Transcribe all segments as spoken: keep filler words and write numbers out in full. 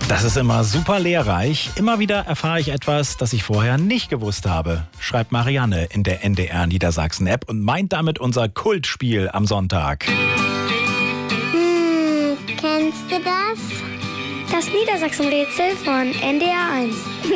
Das ist immer super lehrreich. Immer wieder erfahre ich etwas, das ich vorher nicht gewusst habe, schreibt Marianne in der N D R Niedersachsen-App und meint damit unser Kultspiel am Sonntag. Hm, kennst du das? Das Niedersachsen-Rätsel von N D R eins.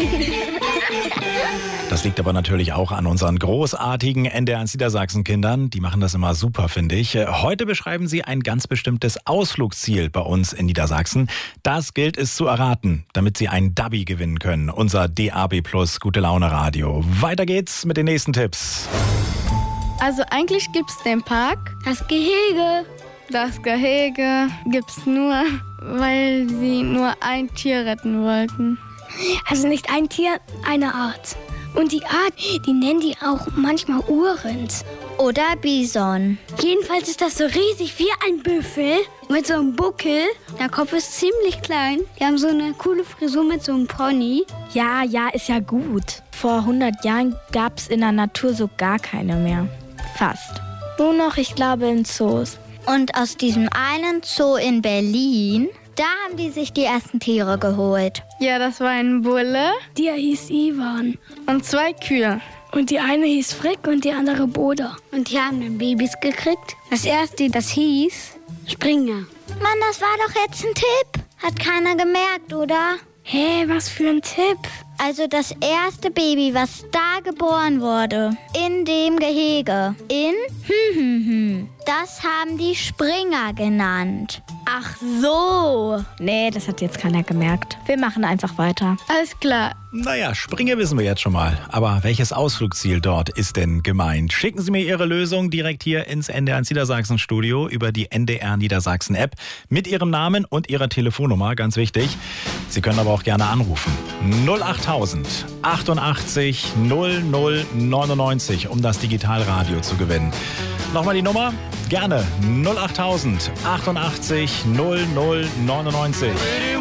Das liegt aber natürlich auch an unseren großartigen N D R eins Niedersachsen-Kindern. Die machen das immer super, finde ich. Heute beschreiben sie ein ganz bestimmtes Ausflugsziel bei uns in Niedersachsen. Das gilt es zu erraten, damit sie ein Dubby gewinnen können. Unser D A B Plus Gute Laune Radio. Weiter geht's mit den nächsten Tipps. Also eigentlich gibt's den Park. Das Gehege. Das Gehege gibt's nur, weil sie nur ein Tier retten wollten. Also nicht ein Tier, eine Art. Und die Art, die nennen die auch manchmal Urrind. Oder Bison. Jedenfalls ist das so riesig wie ein Büffel mit so einem Buckel. Der Kopf ist ziemlich klein. Die haben so eine coole Frisur mit so einem Pony. Ja, ja, ist ja gut. Vor hundert Jahren gab's in der Natur so gar keine mehr. Fast. Nur noch, ich glaube, in Zoos. Und aus diesem einen Zoo in Berlin, da haben die sich die ersten Tiere geholt. Ja, das war ein Bulle. Der hieß Ivan. Und zwei Kühe. Und die eine hieß Frick und die andere Boda. Und die haben dann Babys gekriegt. Das erste, das hieß Springer. Mann, das war doch jetzt ein Tipp. Hat keiner gemerkt, oder? Hä, hey, was für ein Tipp? Also das erste Baby, was da geboren wurde, in dem Gehege, in hm, hm, hm, das haben die Springer genannt. Ach so. Nee, das hat jetzt keiner gemerkt. Wir machen einfach weiter. Alles klar. Naja, Springe wissen wir jetzt schon mal. Aber welches Ausflugsziel dort ist denn gemeint? Schicken Sie mir Ihre Lösung direkt hier ins N D R eins Niedersachsen Studio über die N D R Niedersachsen App mit Ihrem Namen und Ihrer Telefonnummer, ganz wichtig. Sie können aber auch gerne anrufen. null achttausend achtundachtzig null null neunundneunzig, um das Digitalradio zu gewinnen. Nochmal die Nummer? Gerne null achttausend achtundachtzig null null neunundneunzig.